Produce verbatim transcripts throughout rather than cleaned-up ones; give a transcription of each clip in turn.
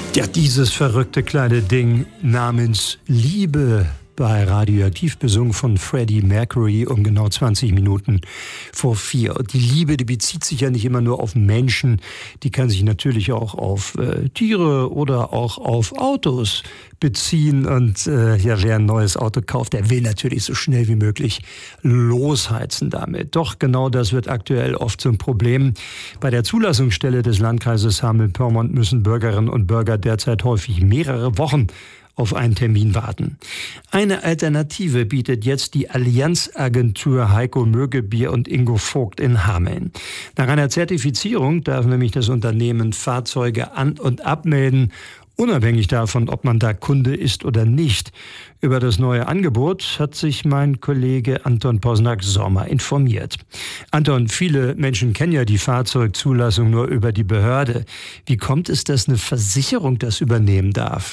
Ja, dieses verrückte kleine Ding namens Liebe bei Radioaktiv, besungen von Freddie Mercury um genau zwanzig Minuten vor vier. Und die Liebe, die bezieht sich ja nicht immer nur auf Menschen, die kann sich natürlich auch auf äh, Tiere oder auch auf Autos beziehen. Und äh, ja, wer ein neues Auto kauft, der will natürlich so schnell wie möglich losheizen damit. Doch genau das wird aktuell oft zum Problem. Bei der Zulassungsstelle des Landkreises Hameln-Pyrmont müssen Bürgerinnen und Bürger derzeit häufig mehrere Wochen auf einen Termin warten. Eine Alternative bietet jetzt die Allianzagentur Heiko Mögebier und Ingo Vogt in Hameln. Nach einer Zertifizierung darf nämlich das Unternehmen Fahrzeuge an- und abmelden, unabhängig davon, ob man da Kunde ist oder nicht. Über das neue Angebot hat sich mein Kollege Anton Posnack-Sommer informiert. Anton, viele Menschen kennen ja die Fahrzeugzulassung nur über die Behörde. Wie kommt es, dass eine Versicherung das übernehmen darf?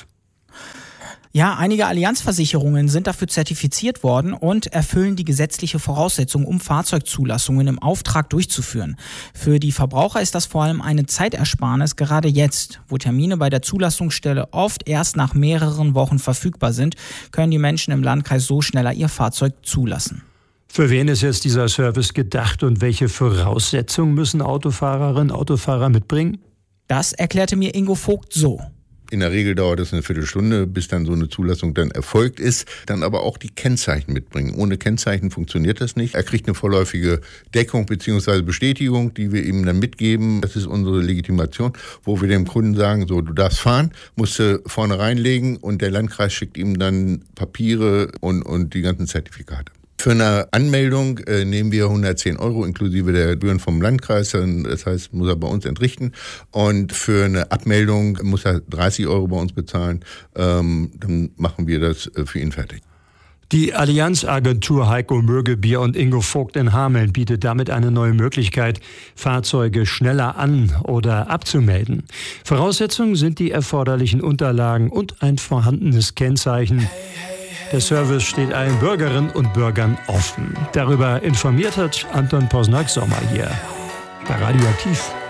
Ja, einige Allianzversicherungen sind dafür zertifiziert worden und erfüllen die gesetzliche Voraussetzung, um Fahrzeugzulassungen im Auftrag durchzuführen. Für die Verbraucher ist das vor allem eine Zeitersparnis, gerade jetzt, wo Termine bei der Zulassungsstelle oft erst nach mehreren Wochen verfügbar sind, können die Menschen im Landkreis so schneller ihr Fahrzeug zulassen. Für wen ist jetzt dieser Service gedacht und welche Voraussetzungen müssen Autofahrerinnen und Autofahrer mitbringen? Das erklärte mir Ingo Vogt so. In der Regel dauert es eine Viertelstunde, bis dann so eine Zulassung dann erfolgt ist. Dann aber auch die Kennzeichen mitbringen. Ohne Kennzeichen funktioniert das nicht. Er kriegt eine vorläufige Deckung bzw. Bestätigung, die wir ihm dann mitgeben. Das ist unsere Legitimation, wo wir dem Kunden sagen, so, du darfst fahren, musst du vorne reinlegen und der Landkreis schickt ihm dann Papiere und, und die ganzen Zertifikate. Für eine Anmeldung äh, nehmen wir hundertzehn Euro inklusive der Gebühren vom Landkreis, das heißt, muss er bei uns entrichten. Und für eine Abmeldung muss er dreißig Euro bei uns bezahlen, ähm, dann machen wir das äh, für ihn fertig. Die Allianzagentur Heiko Mögebier und Ingo Vogt in Hameln bietet damit eine neue Möglichkeit, Fahrzeuge schneller an- oder abzumelden. Voraussetzungen sind die erforderlichen Unterlagen und ein vorhandenes Kennzeichen. Der Service steht allen Bürgerinnen und Bürgern offen. Darüber informiert hat Anton Posnack-Sommer hier bei Radioaktiv.